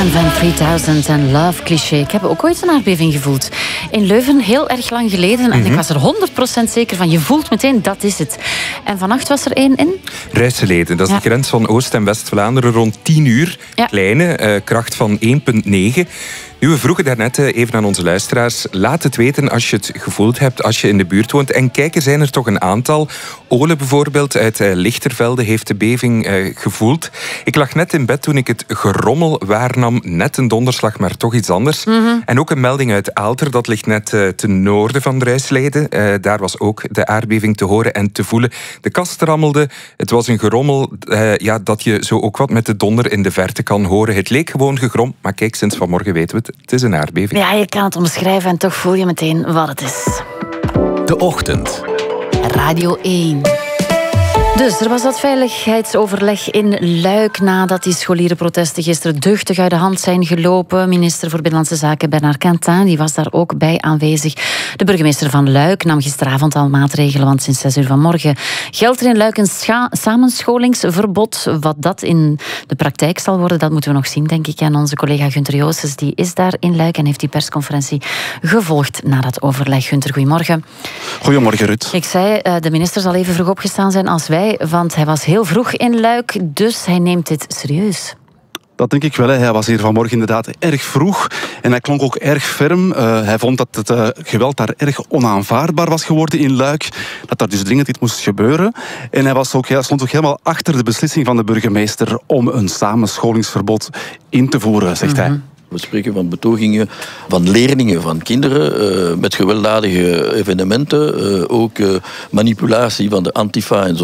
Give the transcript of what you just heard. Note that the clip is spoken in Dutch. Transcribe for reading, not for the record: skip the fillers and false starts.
Van 3000 en Love Cliché. Ik heb ook ooit een aardbeving gevoeld. In Leuven, heel erg lang geleden. En ik was er 100% zeker van. Je voelt meteen, dat is het. En vannacht was er één in? Rijsseleden, dat is de grens van Oost- en West-Vlaanderen. Rond 10 uur, kleine, kracht van 1,9. Nu, we vroegen daarnet even aan onze luisteraars. Laat het weten als je het gevoeld hebt, als je in de buurt woont. En kijk, er zijn er toch een aantal. Ole bijvoorbeeld uit Lichtervelde heeft de beving gevoeld. Ik lag net in bed toen ik het gerommel waarnam. Net een donderslag, maar toch iets anders. En ook een melding uit Aalter, dat ligt net ten noorden van Rijsseleden. Daar was ook de aardbeving te horen en te voelen. De kast rammelde. Het was een gerommel dat je zo ook wat met de donder in de verte kan horen. Het leek gewoon gegrom, maar kijk, sinds vanmorgen weten we het. Het is een aardbeving. Ja, je kan het omschrijven en toch voel je meteen wat het is. De Ochtend. Radio 1. Dus er was dat veiligheidsoverleg in Luik nadat die scholierenprotesten gisteren duchtig uit de hand zijn gelopen. Minister voor Binnenlandse Zaken Bernard Quentin die was daar ook bij aanwezig. De burgemeester van Luik nam gisteravond al maatregelen, want sinds 6 uur vanmorgen geldt er in Luik een samenscholingsverbod. Wat dat in de praktijk zal worden, dat moeten we nog zien, denk ik. En onze collega Gunter Joosses die is daar in Luik en heeft die persconferentie gevolgd na dat overleg. Gunter, goedemorgen. Goedemorgen, Ruud. Ik zei, de minister zal even vroeg opgestaan zijn als wij, want hij was heel vroeg in Luik, dus hij neemt dit serieus. Dat denk ik wel. Hij was hier vanmorgen inderdaad erg vroeg en hij klonk ook erg ferm. Hij vond dat het geweld daar erg onaanvaardbaar was geworden in Luik. Dat daar dus dringend iets moest gebeuren. En hij stond ook helemaal achter de beslissing van de burgemeester om een samenscholingsverbod in te voeren, zegt hij. We spreken van betogingen van leerlingen, van kinderen, met gewelddadige evenementen, ook manipulatie van de Antifa en zo.